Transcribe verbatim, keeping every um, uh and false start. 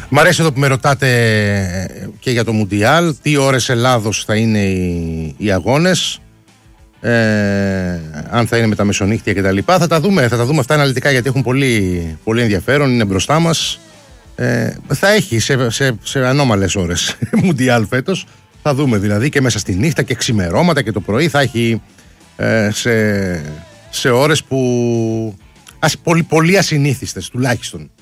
Μ' αρέσει εδώ που με ρωτάτε και για το Μουντιάλ. Τι ώρες Ελλάδος θα είναι οι, οι αγώνες, ε, αν θα είναι με τα μεσονύχτια κτλ. Θα τα δούμε, θα τα δούμε αυτά αναλυτικά, γιατί έχουν πολύ, πολύ ενδιαφέρον, είναι μπροστά μας. Ε, θα έχει σε, σε, σε ανώμαλες ώρες Μουντιάλ φέτος. Θα δούμε δηλαδή και μέσα στη νύχτα και ξημερώματα και το πρωί. Θα έχει ε, σε, σε ώρες που ας, πολύ, πολύ ασυνήθιστες τουλάχιστον.